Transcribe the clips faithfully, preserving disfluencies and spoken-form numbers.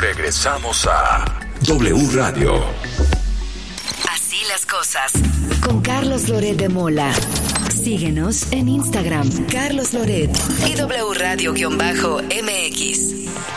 Regresamos a W Radio. Así las cosas. Con Carlos Loret de Mola. Síguenos en Instagram, Carlos Loret y W Radio-M X.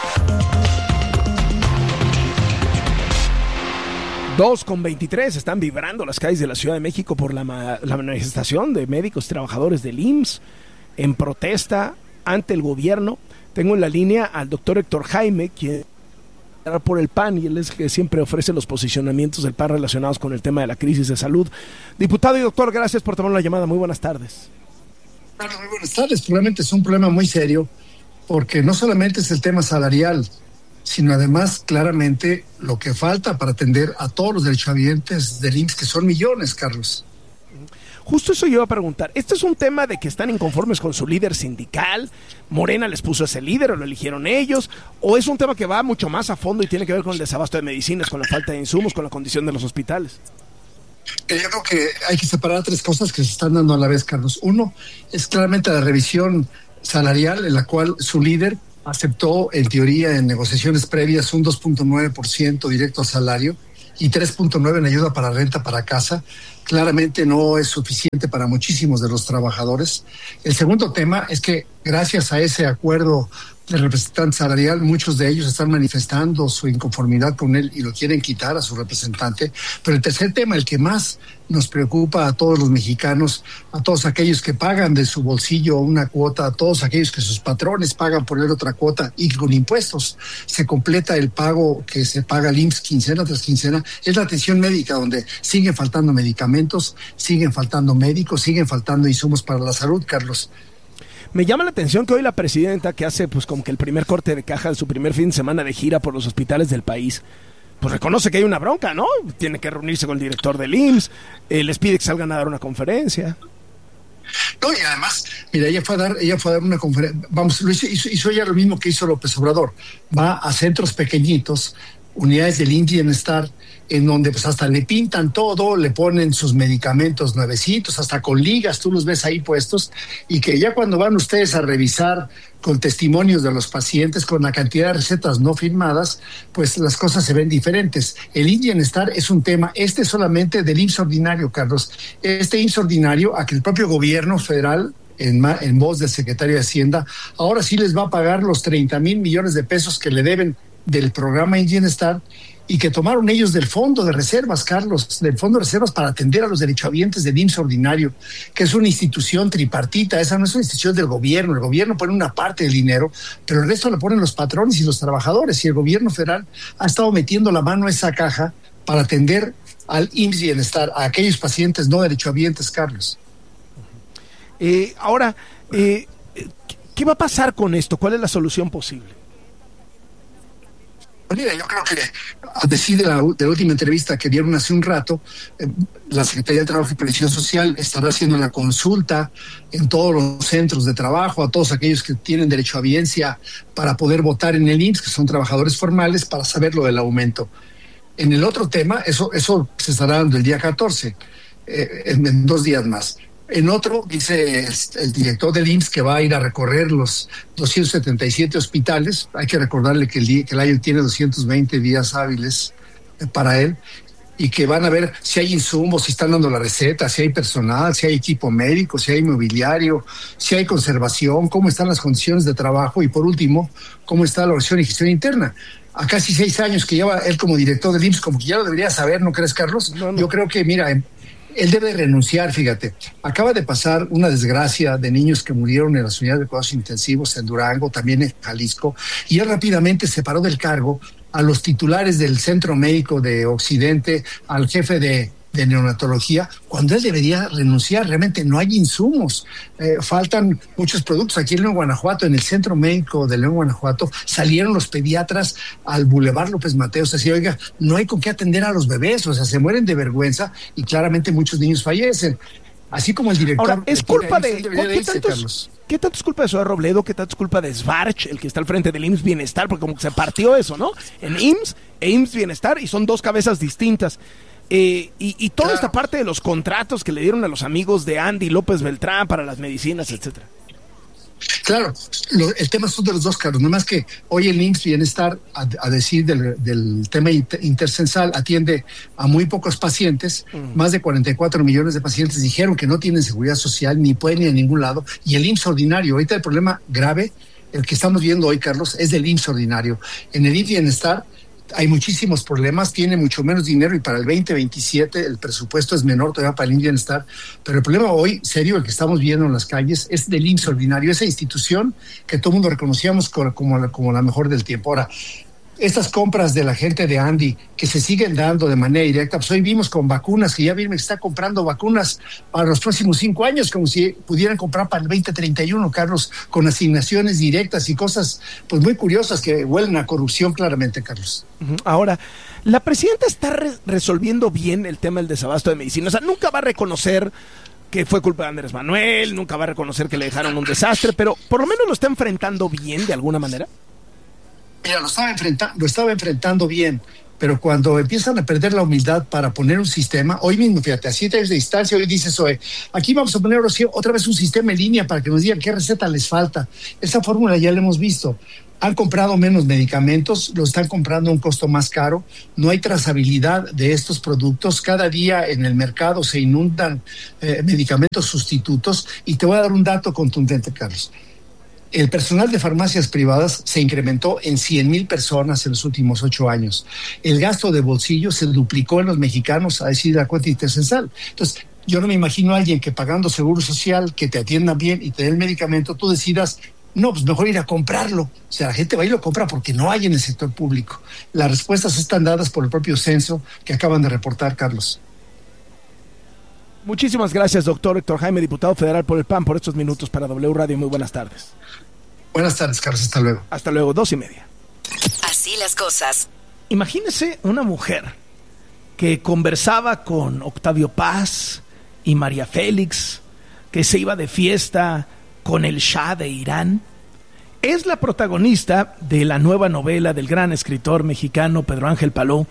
dos con veintitrés, están vibrando las calles de la Ciudad de México por la, ma- la manifestación de médicos y trabajadores del I M S S en protesta ante el gobierno. Tengo en la línea al doctor Héctor Jaime, quien por el P A N, y él es que siempre ofrece los posicionamientos del P A N relacionados con el tema de la crisis de salud. Diputado y doctor, gracias por tomar la llamada. Muy buenas tardes. Bueno, muy buenas tardes. Probablemente es un problema muy serio, porque no solamente es el tema salarial, sino además claramente lo que falta para atender a todos los derechohabientes del I M S S, que son millones, Carlos. Justo eso yo iba a preguntar. ¿Este es un tema de que están inconformes con su líder sindical? ¿Morena les puso ese líder o lo eligieron ellos? ¿O es un tema que va mucho más a fondo y tiene que ver con el desabasto de medicinas, con la falta de insumos, con la condición de los hospitales? Yo creo que hay que separar tres cosas que se están dando a la vez, Carlos. Uno es claramente la revisión salarial, en la cual su líder aceptó, en teoría, en negociaciones previas, un dos punto nueve por ciento directo al salario y tres punto nueve por ciento en ayuda para renta para casa. Claramente no es suficiente para muchísimos de los trabajadores. El segundo tema es que gracias a ese acuerdo de representante salarial, muchos de ellos están manifestando su inconformidad con él y lo quieren quitar a su representante. Pero el tercer tema, el que más nos preocupa a todos los mexicanos, a todos aquellos que pagan de su bolsillo una cuota, a todos aquellos que sus patrones pagan por él otra cuota y con impuestos se completa el pago que se paga al I M S S quincena tras quincena, es la atención médica, donde siguen faltando medicamentos, siguen faltando médicos, siguen faltando insumos para la salud, Carlos. Me llama la atención que hoy la presidenta, que hace pues como que el primer corte de caja de su primer fin de semana de gira por los hospitales del país, pues reconoce que hay una bronca, ¿no? Tiene que reunirse con el director del I M S S, eh, les pide que salgan a dar una conferencia. No, y además, mira, ella fue a dar, ella fue a dar una conferencia, vamos, lo hizo, hizo, hizo ella lo mismo que hizo López Obrador, va a centros pequeñitos, unidades del I M S S Bienestar, en donde pues hasta le pintan todo, le ponen sus medicamentos nuevecitos, hasta con ligas, tú los ves ahí puestos, y que ya cuando van ustedes a revisar con testimonios de los pacientes, con la cantidad de recetas no firmadas, pues las cosas se ven diferentes. El I M S S Bienestar es un tema, este solamente del I M S S ordinario, Carlos. Este I M S S ordinario, a que el propio gobierno federal, en, en voz del secretario de Hacienda, ahora sí les va a pagar los treinta mil millones de pesos que le deben del programa I M S S Bienestar, y que tomaron ellos del Fondo de Reservas, Carlos, del Fondo de Reservas para atender a los derechohabientes del I M S S ordinario, que es una institución tripartita. Esa no es una institución del gobierno. El gobierno pone una parte del dinero, pero el resto lo ponen los patrones y los trabajadores, y el gobierno federal ha estado metiendo la mano a esa caja para atender al I M S S Bienestar, a aquellos pacientes no derechohabientes, Carlos. Eh, ahora, eh, ¿qué va a pasar con esto? ¿Cuál es la solución posible? Mira, yo creo que a decir de la, de la última entrevista que dieron hace un rato, eh, la Secretaría de Trabajo y Previsión Social estará haciendo la consulta en todos los centros de trabajo, a todos aquellos que tienen derecho a audiencia para poder votar en el I M S S, que son trabajadores formales, para saber lo del aumento. En el otro tema, eso, eso se estará dando el día catorce, eh, en, en dos días más. En otro, dice el director del I M S S que va a ir a recorrer los doscientos setenta y siete hospitales. Hay que recordarle que el, día, que el año tiene doscientos veinte días hábiles para él, y que van a ver si hay insumos, si están dando la receta, si hay personal, si hay equipo médico, si hay mobiliario, si hay conservación, cómo están las condiciones de trabajo, y por último, cómo está la organización y gestión interna. A casi seis años que lleva él como director del I M S S, como que ya lo debería saber, ¿no crees, Carlos? No, no. Yo creo que, mira, él debe renunciar, fíjate. Acaba de pasar una desgracia de niños que murieron en las unidades de cuidados intensivos en Durango, también en Jalisco, y él rápidamente separó del cargo a los titulares del Centro Médico de Occidente, al jefe de, de neonatología, cuando él debería renunciar. Realmente no hay insumos, eh, faltan muchos productos. Aquí en León, Guanajuato, en el Centro Médico de León, Guanajuato, salieron los pediatras al Boulevard López Mateos, así, oiga, no hay con qué atender a los bebés, o sea, se mueren de vergüenza y claramente muchos niños fallecen. Así como el director... Ahora, es culpa de... de, de ¿qué, irse, tantos, ¿Qué tanto es culpa de Zoé Robledo? ¿Qué tanto es culpa de Svarch, el que está al frente del I M S S Bienestar? Porque como que se partió eso, ¿no? En I M S S e I M S S Bienestar, y son dos cabezas distintas. Eh, y, y toda claro. esta parte de los contratos que le dieron a los amigos de Andy López Beltrán para las medicinas, etcétera. Claro, lo, el tema son de los dos, Carlos. Nada más que hoy el I M S S Bienestar, a, a decir del, del tema inter, intercensal, atiende a muy pocos pacientes. Mm. Más de cuarenta y cuatro millones de pacientes dijeron que no tienen seguridad social, ni pueden ir a ningún lado. Y el I M S S ordinario, ahorita el problema grave, el que estamos viendo hoy, Carlos, es del I M S S ordinario. En el I M S S Bienestar hay muchísimos problemas, tiene mucho menos dinero y para el veinte veintisiete el presupuesto es menor todavía para el I M S S Bienestar, pero el problema hoy, serio, el que estamos viendo en las calles, es del I M S S ordinario, esa institución que todo el mundo reconocíamos como, como, la, como la mejor del tiempo. Ahora, estas compras de la gente de Andy que se siguen dando de manera directa, pues hoy vimos con vacunas, que ya Birmex está comprando vacunas para los próximos cinco años, como si pudieran comprar para el veinte treinta y uno, Carlos, con asignaciones directas y cosas pues muy curiosas que huelen a corrupción claramente, Carlos. Ahora, la presidenta está re- resolviendo bien el tema del desabasto de medicina, o sea, nunca va a reconocer que fue culpa de Andrés Manuel, nunca va a reconocer que le dejaron un desastre, pero por lo menos lo está enfrentando bien de alguna manera. Mira, lo estaba, enfrenta- lo estaba enfrentando bien, pero cuando empiezan a perder la humildad para poner un sistema, hoy mismo, fíjate, a siete años de distancia, hoy dices, oye, aquí vamos a poner otra vez un sistema en línea para que nos digan qué receta les falta. Esa fórmula ya la hemos visto. Han comprado menos medicamentos, lo están comprando a un costo más caro, no hay trazabilidad de estos productos, cada día en el mercado se inundan eh, medicamentos sustitutos, y te voy a dar un dato contundente, Carlos. El personal de farmacias privadas se incrementó en cien mil personas en los últimos ocho años. El gasto de bolsillo se duplicó en los mexicanos, a decir la cuenta intercensal. Entonces, yo no me imagino a alguien que pagando seguro social, que te atiendan bien y te den el medicamento, tú decidas, no, pues mejor ir a comprarlo. O sea, la gente va y lo compra porque no hay en el sector público. Las respuestas están dadas por el propio censo que acaban de reportar, Carlos. Muchísimas gracias, doctor Héctor Jaime, diputado federal por el P A N, por estos minutos para W Radio. Muy buenas tardes. Buenas tardes, Carlos. Hasta luego. Hasta luego, dos y media. Así las cosas. Imagínese una mujer que conversaba con Octavio Paz y María Félix, que se iba de fiesta con el Shah de Irán. Es la protagonista de la nueva novela del gran escritor mexicano Pedro Ángel Paló.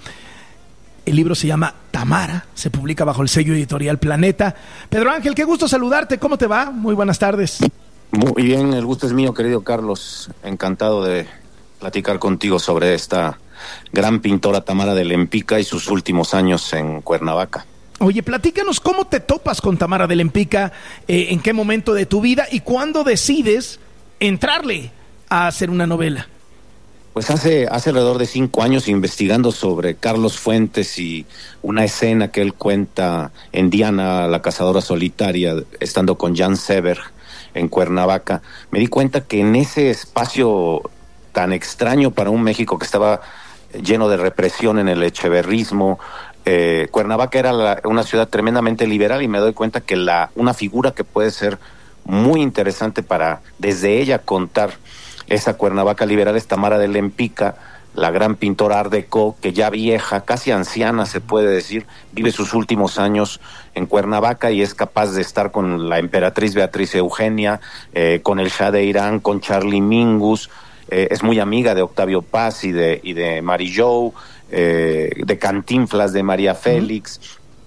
El libro se llama Tamara, se publica bajo el sello editorial Planeta. Pedro Ángel, qué gusto saludarte, ¿cómo te va? Muy buenas tardes. Muy bien, el gusto es mío, querido Carlos. Encantado de platicar contigo sobre esta gran pintora Tamara de Lempicka y sus últimos años en Cuernavaca. Oye, platícanos cómo te topas con Tamara de Lempicka, eh, en qué momento de tu vida y cuándo decides entrarle a hacer una novela. Pues hace, hace alrededor de cinco años investigando sobre Carlos Fuentes y una escena que él cuenta en Diana, la cazadora solitaria, estando con Jan Seberg en Cuernavaca, me di cuenta que en ese espacio tan extraño para un México que estaba lleno de represión en el echeverrismo, eh, Cuernavaca era la, una ciudad tremendamente liberal, y me doy cuenta que la una figura que puede ser muy interesante para desde ella contar esa Cuernavaca liberal es Tamara de Lempicka, la gran pintora Art Deco, que ya vieja, casi anciana se puede decir, vive sus últimos años en Cuernavaca y es capaz de estar con la emperatriz Beatriz Eugenia, eh, con el Shah de Irán, con Charlie Mingus, eh, es muy amiga de Octavio Paz y de, y de Mary Jo, eh, de Cantinflas, de María Félix,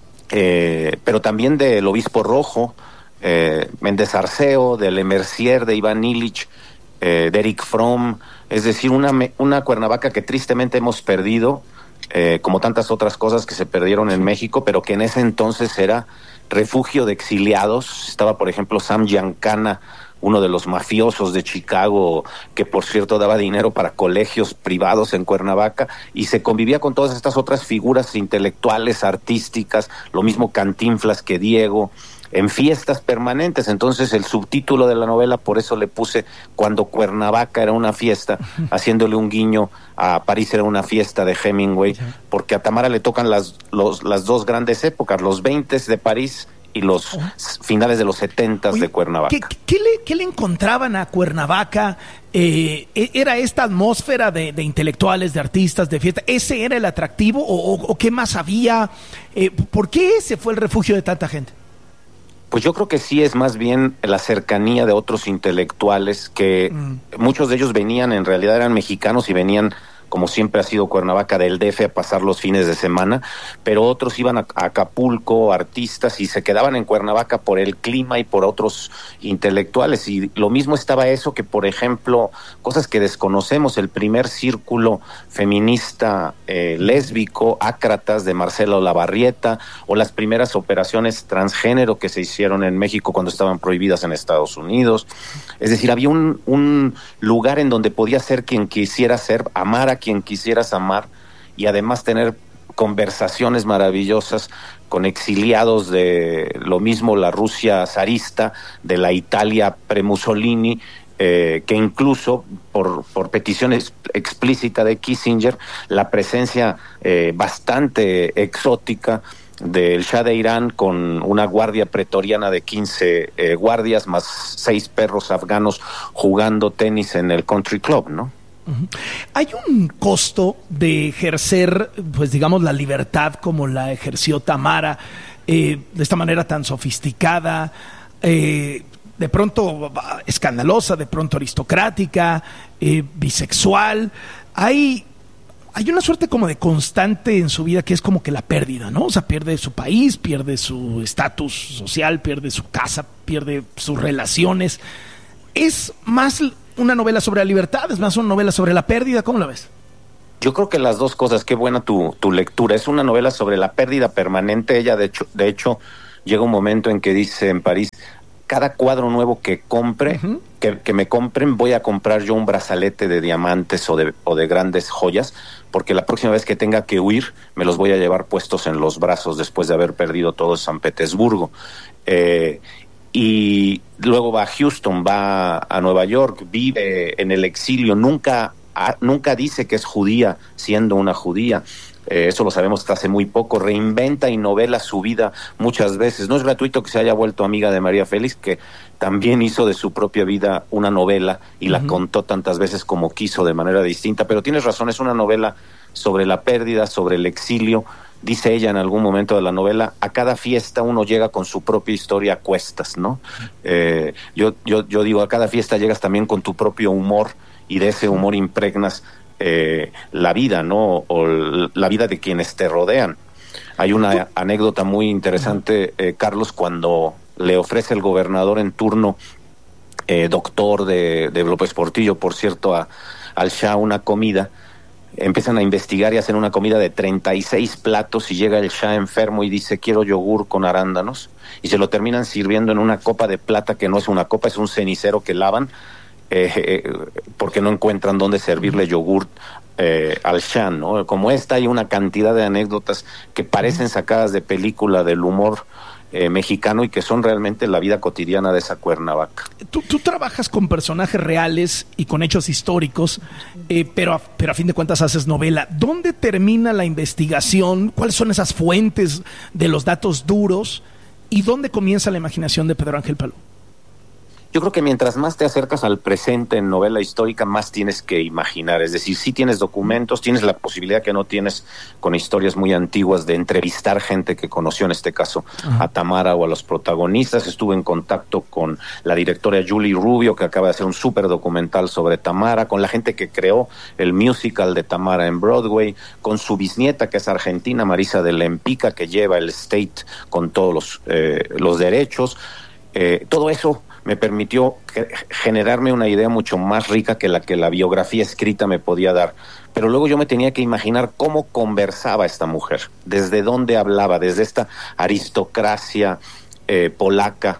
eh, pero también del Obispo Rojo, eh, Méndez Arceo, de Le Mercier, de Iván Illich, eh, de Eric Fromm, es decir, una, una Cuernavaca que tristemente hemos perdido, eh, como tantas otras cosas que se perdieron en México, pero que en ese entonces era refugio de exiliados. Estaba, por ejemplo, Sam Giancana, uno de los mafiosos de Chicago, que por cierto daba dinero para colegios privados en Cuernavaca, y se convivía con todas estas otras figuras intelectuales, artísticas, lo mismo Cantinflas que Diego, en fiestas permanentes. Entonces el subtítulo de la novela, por eso le puse Cuando Cuernavaca era una fiesta, haciéndole un guiño a París era una fiesta de Hemingway, porque a Tamara le tocan las, los, las dos grandes épocas, los veintes de París y los finales de los setentas de Cuernavaca. ¿Qué, qué, le, ¿Qué le encontraban a Cuernavaca? Eh, ¿Era esta atmósfera de, de intelectuales, de artistas, de fiesta? ¿Ese era el atractivo o, o, o qué más había? Eh, ¿Por qué ese fue el refugio de tanta gente? Pues yo creo que sí es más bien la cercanía de otros intelectuales que mm. muchos de ellos venían, en realidad eran mexicanos y venían como siempre ha sido Cuernavaca, del D F a pasar los fines de semana, pero otros iban a, a Acapulco, artistas, y se quedaban en Cuernavaca por el clima y por otros intelectuales. Y lo mismo estaba eso que, por ejemplo, cosas que desconocemos, el primer círculo feminista eh, lésbico, Ácratas, de Marcela Olavarrieta, o las primeras operaciones transgénero que se hicieron en México cuando estaban prohibidas en Estados Unidos. Es decir, había un, un lugar en donde podías ser quien quisiera ser, amar a quien quisieras amar, y además tener conversaciones maravillosas con exiliados de lo mismo la Rusia zarista, de la Italia pre-Mussolini, eh, que incluso por, por petición ex, explícita de Kissinger, la presencia eh, bastante exótica del Shah de Irán, con una guardia pretoriana de quince eh, guardias más seis perros afganos jugando tenis en el country club, ¿no? Uh-huh. ¿Hay un costo de ejercer, pues digamos, la libertad como la ejerció Tamara, eh, de esta manera tan sofisticada, eh, de pronto escandalosa, de pronto aristocrática, eh, bisexual? Hay... Hay una suerte como de constante en su vida que es como que la pérdida, ¿no? O sea, pierde su país, pierde su estatus social, pierde su casa, pierde sus relaciones. ¿Es más una novela sobre la libertad? ¿Es más una novela sobre la pérdida? ¿Cómo la ves? Yo creo que las dos cosas. Qué buena tu, tu lectura. Es una novela sobre la pérdida permanente. Ella, de hecho, de hecho, llega un momento en que dice en París: cada cuadro nuevo que compre, uh-huh. que, que me compren, voy a comprar yo un brazalete de diamantes o de, o de grandes joyas, porque la próxima vez que tenga que huir, me los voy a llevar puestos en los brazos después de haber perdido todo San Petersburgo. Eh, y luego va a Houston, va a Nueva York, vive en el exilio, nunca, a, nunca dice que es judía siendo una judía. Eh, eso lo sabemos hasta hace muy poco. Reinventa y novela su vida muchas veces. No es gratuito que se haya vuelto amiga de María Félix, que también hizo de su propia vida una novela y uh-huh. la contó tantas veces como quiso, de manera distinta. Pero tienes razón, es una novela sobre la pérdida, sobre el exilio. Dice ella en algún momento de la novela: a cada fiesta uno llega con su propia historia a cuestas, ¿no? Eh, yo, yo, yo digo, a cada fiesta llegas también con tu propio humor, y de ese humor impregnas Eh, la vida, ¿no? O la vida de quienes te rodean. Hay una anécdota muy interesante, eh, Carlos, cuando le ofrece el gobernador en turno, eh, doctor de, de López Portillo, por cierto, a, al Shah una comida. Empiezan a investigar y hacen una comida de treinta y seis platos, y llega el Shah enfermo y dice: quiero yogur con arándanos, y se lo terminan sirviendo en una copa de plata que no es una copa, es un cenicero que lavan, Eh, eh, porque no encuentran dónde servirle yogur eh, al Shah, ¿no? Como esta, hay una cantidad de anécdotas que parecen sacadas de película del humor eh, mexicano y que son realmente la vida cotidiana de esa Cuernavaca. Tú, tú trabajas con personajes reales y con hechos históricos, eh, pero, a, pero a fin de cuentas haces novela. ¿Dónde termina la investigación? ¿Cuáles son esas fuentes de los datos duros? ¿Y dónde comienza la imaginación de Pedro Ángel Palou? Yo creo que mientras más te acercas al presente en novela histórica, más tienes que imaginar. Es decir, sí tienes documentos, tienes la posibilidad que no tienes con historias muy antiguas de entrevistar gente que conoció, en este caso, uh-huh. a Tamara o a los protagonistas. Estuve en contacto con la directora Julie Rubio, que acaba de hacer un súper documental sobre Tamara, con la gente que creó el musical de Tamara en Broadway, con su bisnieta, que es argentina, Marisa de Lempica, que lleva el State con todos los, eh, los derechos. Eh, todo eso me permitió generarme una idea mucho más rica que la que la biografía escrita me podía dar. Pero luego yo me tenía que imaginar cómo conversaba esta mujer, desde dónde hablaba, desde esta aristocracia eh, polaca.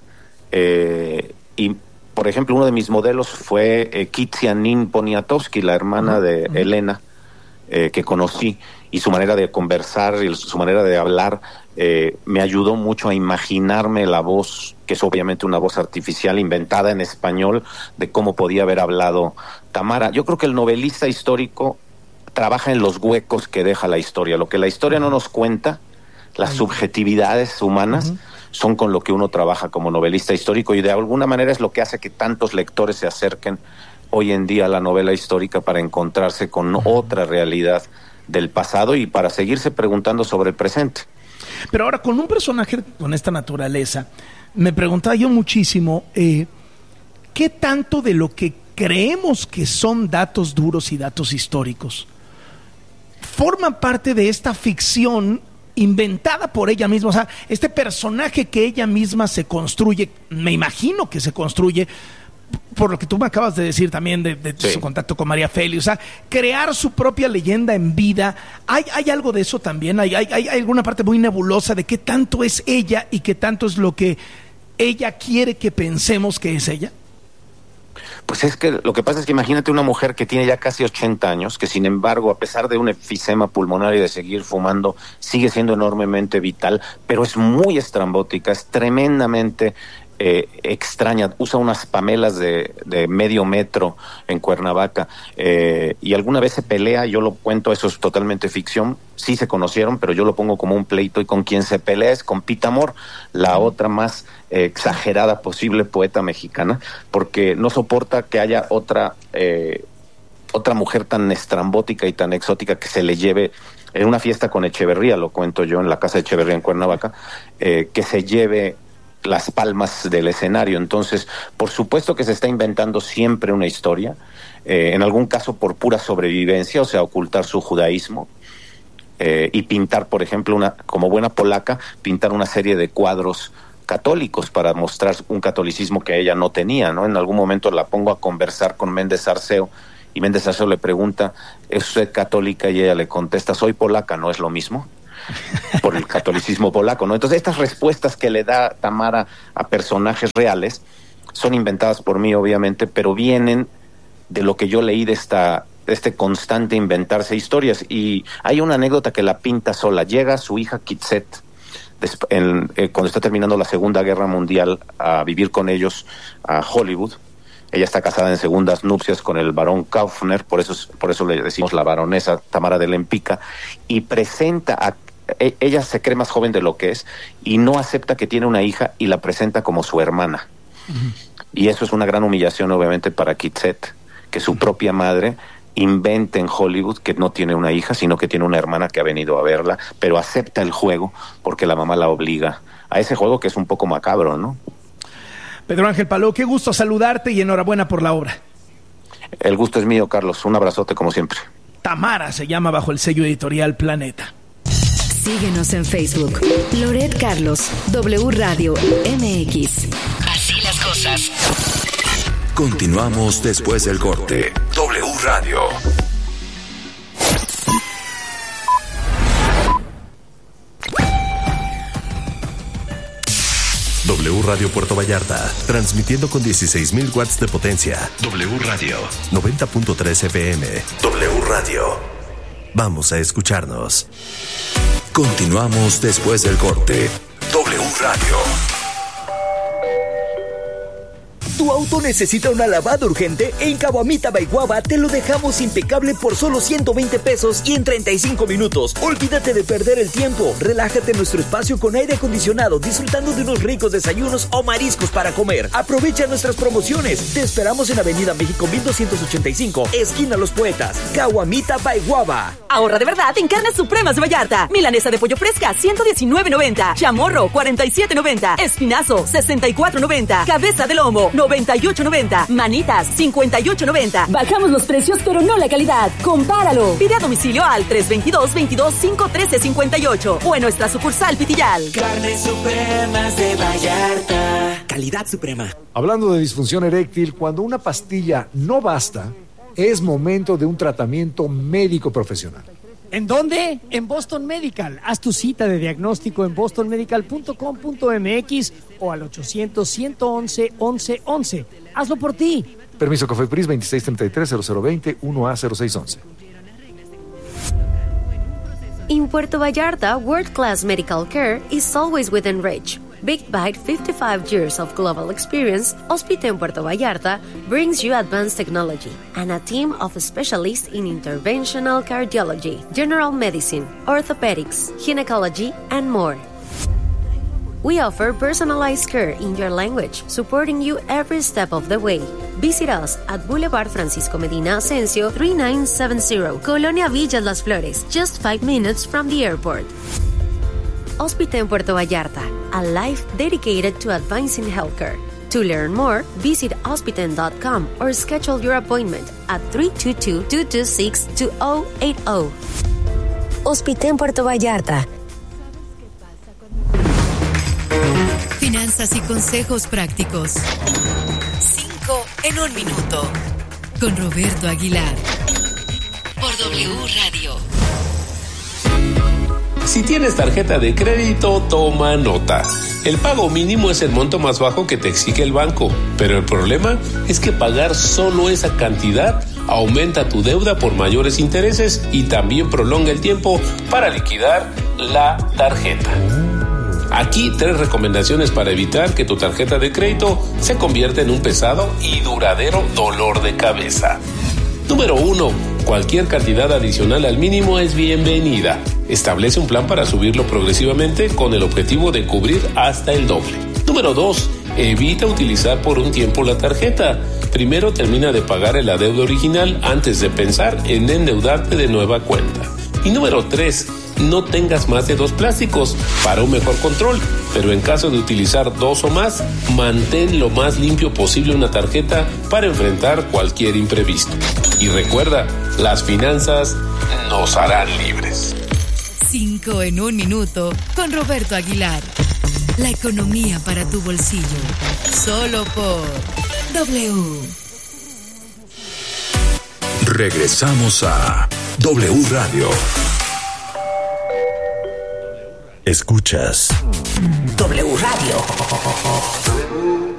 Eh, y, por ejemplo, uno de mis modelos fue eh, Kitsianin Poniatowski, la hermana de uh-huh. Elena, eh, que conocí, y su manera de conversar y su manera de hablar eh, me ayudó mucho a imaginarme la voz, que es obviamente una voz artificial inventada en español, de cómo podía haber hablado Tamara. Yo creo que el novelista histórico trabaja en los huecos que deja la historia. Lo que la historia no nos cuenta, las subjetividades humanas, uh-huh. son con lo que uno trabaja como novelista histórico, y de alguna manera es lo que hace que tantos lectores se acerquen hoy en día a la novela histórica para encontrarse con uh-huh. otra realidad del pasado y para seguirse preguntando sobre el presente. Pero ahora, con un personaje con esta naturaleza, me preguntaba yo muchísimo, eh, ¿qué tanto de lo que creemos que son datos duros y datos históricos forman parte de esta ficción inventada por ella misma. O sea, este personaje que ella misma se construye, me imagino que se construye, por lo que tú me acabas de decir también de, de sí. su contacto con María Félix, o sea, crear su propia leyenda en vida. ¿Hay, hay algo de eso también? ¿Hay, hay, ¿Hay alguna parte muy nebulosa de qué tanto es ella y qué tanto es lo que ella quiere que pensemos que es ella? Pues es que lo que pasa es que imagínate una mujer que tiene ya casi ochenta años, que sin embargo, a pesar de un enfisema pulmonar y de seguir fumando, sigue siendo enormemente vital, pero es muy estrambótica, es tremendamente eh, extraña, usa unas pamelas de, de medio metro en Cuernavaca, eh, y alguna vez se pelea, yo lo cuento, eso es totalmente ficción, sí se conocieron, pero yo lo pongo como un pleito, y con quien se pelea es con Pita Amor, la otra más eh, exagerada posible poeta mexicana, porque no soporta que haya otra eh, otra mujer tan estrambótica y tan exótica que se le lleve en una fiesta con Echeverría, lo cuento yo en la casa de Echeverría en Cuernavaca, eh, que se lleve las palmas del escenario. Entonces, por supuesto que se está inventando siempre una historia, eh, en algún caso por pura sobrevivencia, o sea, ocultar su judaísmo, eh, y pintar, por ejemplo, una como buena polaca, pintar una serie de cuadros católicos para mostrar un catolicismo que ella no tenía, ¿no? En algún momento la pongo a conversar con Méndez Arceo, y Méndez Arceo le pregunta, ¿es usted católica? Y ella le contesta, soy polaca, ¿no es lo mismo? Por el catolicismo polaco, ¿no? Entonces estas respuestas que le da Tamara a personajes reales son inventadas por mí, obviamente, pero vienen de lo que yo leí de esta de este constante inventarse historias. Y hay una anécdota que la pinta sola. Llega su hija Kitset en, eh, cuando está terminando la Segunda Guerra Mundial a vivir con ellos a Hollywood. Ella está casada en segundas nupcias con el barón Kaufner, por eso, por eso le decimos la baronesa Tamara de Lempicka, y presenta a ella se cree más joven de lo que es y no acepta que tiene una hija y la presenta como su hermana. Uh-huh. Y eso es una gran humillación, obviamente, para Kitset, que su propia madre invente en Hollywood que no tiene una hija, sino que tiene una hermana que ha venido a verla, pero acepta el juego porque la mamá la obliga a ese juego que es un poco macabro, ¿no? Pedro Ángel Palou, qué gusto saludarte y enhorabuena por la obra. El gusto es mío, Carlos. Un abrazote como siempre. Tamara se llama bajo el sello editorial Planeta. Síguenos en Facebook. Loret Carlos, W Radio M X. Así las cosas. Continuamos después del corte. W Radio. W Radio Puerto Vallarta, transmitiendo con dieciséis mil watts de potencia. W Radio, noventa punto tres F M. W Radio. Vamos a escucharnos. Continuamos después del corte. W Radio. ¿Tu auto necesita una lavada urgente? En Caguamita by Guava te lo dejamos impecable por solo ciento veinte pesos y en treinta y cinco minutos. Olvídate de perder el tiempo. Relájate en nuestro espacio con aire acondicionado, disfrutando de unos ricos desayunos o mariscos para comer. Aprovecha nuestras promociones. Te esperamos en Avenida México mil doscientos ochenta y cinco, esquina Los Poetas. Caguamita by Guava. Ahorra de verdad en Carnes Supremas de Vallarta. Milanesa de pollo fresca, ciento diecinueve noventa. Chamorro, cuarenta y siete noventa. Espinazo, sesenta y cuatro noventa. Cabeza de lomo, noventa y ocho noventa. Manitas, cincuenta y ocho noventa. Bajamos los precios, pero no la calidad. Compáralo. Pide a domicilio al tres veintidós, veintidós, cinco trece, cincuenta y ocho o en nuestra sucursal Pitillal. Carnes Supremas de Vallarta. Calidad suprema. Hablando de disfunción eréctil, cuando una pastilla no basta, es momento de un tratamiento médico profesional. ¿En dónde? En Boston Medical. Haz tu cita de diagnóstico en boston medical punto com punto m x o al ochocientos, ciento once, once once. Hazlo por ti. Permiso COFEPRIS veintiséis treinta y tres, cero cero veinte, uno A cero seis once. In Puerto Vallarta, world-class medical care is always within reach. Big by fifty-five years of global experience, Hospital Puerto Vallarta brings you advanced technology and a team of specialists in interventional cardiology, general medicine, orthopedics, gynecology, and more. We offer personalized care in your language, supporting you every step of the way. Visit us at Boulevard Francisco Medina Asensio, thirty-nine seventy, Colonia Villas Las Flores, just five minutes from the airport. Hospital Puerto Vallarta, a life dedicated to advancing healthcare. To learn more, visit hospital dot com or schedule your appointment at three two two, two two six, two zero eight zero. Hospitén Puerto Vallarta. Finanzas y consejos prácticos. Cinco en un minuto. Con Roberto Aguilar. Por W Radio. Si tienes tarjeta de crédito, toma nota. El pago mínimo es el monto más bajo que te exige el banco, pero el problema es que pagar solo esa cantidad aumenta tu deuda por mayores intereses y también prolonga el tiempo para liquidar la tarjeta. Aquí tres recomendaciones para evitar que tu tarjeta de crédito se convierta en un pesado y duradero dolor de cabeza. Número uno. Cualquier cantidad adicional al mínimo es bienvenida. Establece un plan para subirlo progresivamente con el objetivo de cubrir hasta el doble. Número dos. Evita utilizar por un tiempo la tarjeta. Primero termina de pagar la deuda original antes de pensar en endeudarte de nueva cuenta. Y número tres. No tengas más de dos plásticos para un mejor control, pero en caso de utilizar dos o más, mantén lo más limpio posible una tarjeta para enfrentar cualquier imprevisto. Y recuerda, las finanzas nos harán libres. Cinco en un minuto con Roberto Aguilar. La economía para tu bolsillo. Solo por W. Regresamos a W Radio. Escuchas W Radio.